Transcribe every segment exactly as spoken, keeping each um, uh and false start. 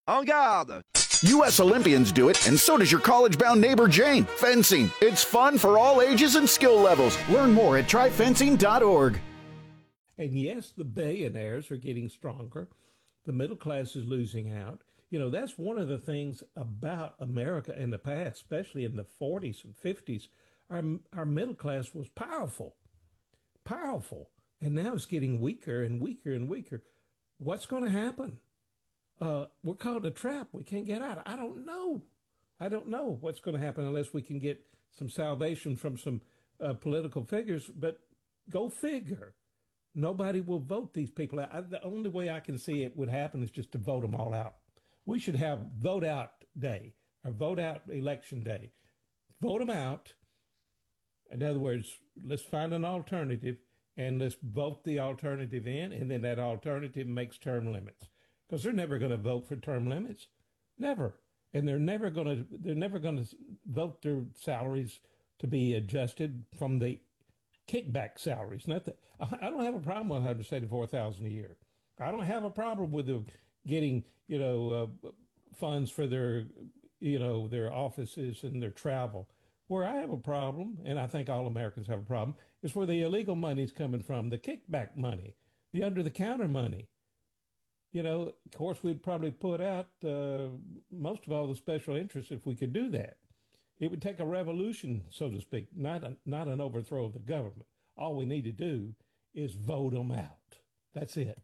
En garde! U S Olympians do it, and so does your college-bound neighbor Jane. Fencing. It's fun for all ages and skill levels. Learn more at try fencing dot org. And yes, the billionaires are getting stronger. The middle class is losing out. You know, that's one of the things about America in the past, especially in the forties and fifties. Our, our middle class was powerful, powerful. And now it's getting weaker and weaker and weaker. What's going to happen? Uh, we're caught in a trap. We can't get out. I don't know. I don't know what's going to happen unless we can get some salvation from some uh, political figures. But go figure. Nobody will vote these people out. I, the only way I can see it would happen is just to vote them all out. We should have vote out day or vote out election day. Vote them out. In other words, let's find an alternative and let's vote the alternative in, and then that alternative makes term limits. Because they're never going to vote for term limits, never, and they're never going to they're never going to vote their salaries to be adjusted from the kickback salaries. Not that I don't have a problem with one hundred seventy-four thousand a year. I don't have a problem with them getting you know uh, funds for their you know their offices and their travel. Where I have a problem, and I think all Americans have a problem, is where the illegal money is coming from, the kickback money, the under-the-counter money. You know, of course, we'd probably put out uh, most of all the special interests if we could do that. It would take a revolution, so to speak, not a, not an overthrow of the government. All we need to do is vote them out. That's it.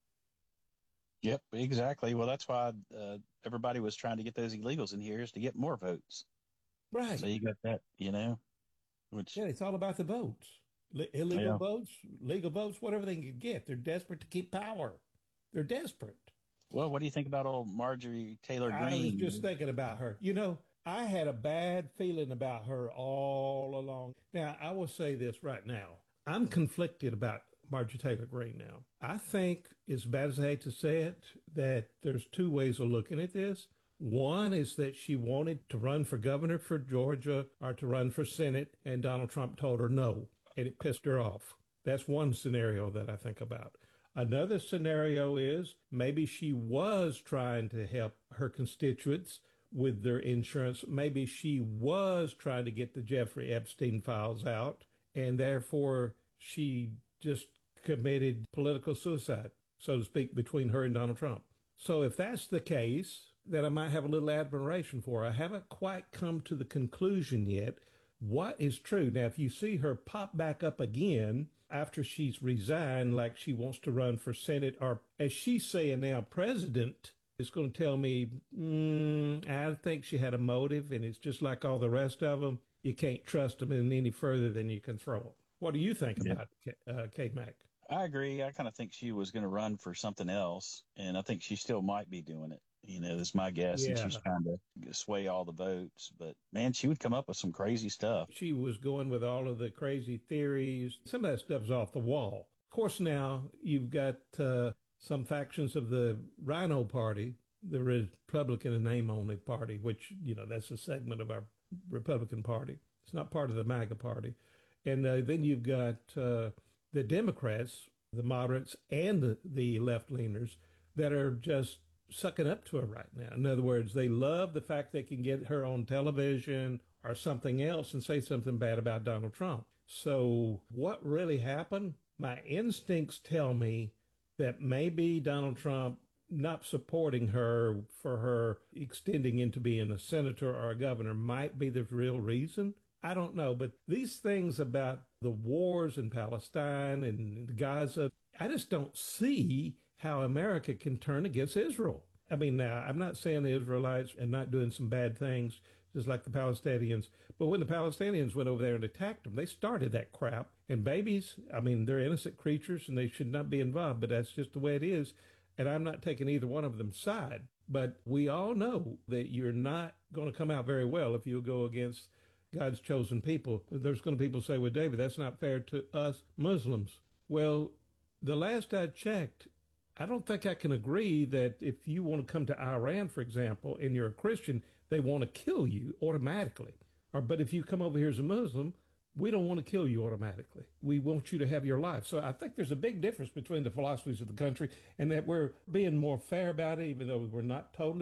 Yep, exactly. Well, that's why uh, everybody was trying to get those illegals in here is to get more votes. Right. So you got that, you know, which yeah, it's all about the votes. L- illegal yeah. votes, legal votes, whatever they can get. They're desperate to keep power. They're desperate. Well, what do you think about old Marjorie Taylor Greene? I was just thinking about her. You know, I had a bad feeling about her all along. Now, I will say this right now. I'm conflicted about Marjorie Taylor Greene now. I think, as bad as I hate to say it, that there's two ways of looking at this. One is that she wanted to run for governor for Georgia or to run for Senate, and Donald Trump told her no, and it pissed her off. That's one scenario that I think about. Another scenario is maybe she was trying to help her constituents with their insurance. Maybe she was trying to get the Jeffrey Epstein files out, and therefore she just committed political suicide, so to speak, between her and Donald Trump. So if that's the case, then I might have a little admiration for her. I haven't quite come to the conclusion yet what is true. Now, if you see her pop back up again after she's resigned, like she wants to run for Senate, or as she's saying now, president, is going to tell me, mm, I think she had a motive, and it's just like all the rest of them. You can't trust them in any further than you can throw them. What do you think Yeah. about uh, Kate Mack? I agree. I kind of think she was going to run for something else, and I think she still might be doing it. You know, that's my guess, and Yeah. she's trying to sway all the votes. But, man, she would come up with some crazy stuff. She was going with all of the crazy theories. Some of that stuff's off the wall. Of course, now you've got uh, some factions of the Rhino Party, the Republican and name-only party, which, you know, that's a segment of our Republican Party. It's not part of the MAGA Party. And uh, then you've got uh, the Democrats, the moderates, and the, the left-leaners that are just sucking up to her right now. In other words, they love the fact they can get her on television or something else and say something bad about Donald Trump. So what really happened? My instincts tell me that maybe Donald Trump not supporting her for her extending into being a senator or a governor might be the real reason. I don't know, but these things about the wars in Palestine and Gaza, I just don't see how America can turn against Israel. I mean, now, I'm not saying the Israelites are not doing some bad things, just like the Palestinians, but when the Palestinians went over there and attacked them, they started that crap. And babies, I mean, they're innocent creatures and they should not be involved, but that's just the way it is. And I'm not taking either one of them side, but we all know that you're not going to come out very well if you go against God's chosen people. There's going to be people say, well, David, that's not fair to us Muslims. Well, the last I checked, I don't think I can agree that if you want to come to Iran, for example, and you're a Christian, they want to kill you automatically. Or, but if you come over here as a Muslim, we don't want to kill you automatically. We want you to have your life. So I think there's a big difference between the philosophies of the country, and that we're being more fair about it, even though we're not totally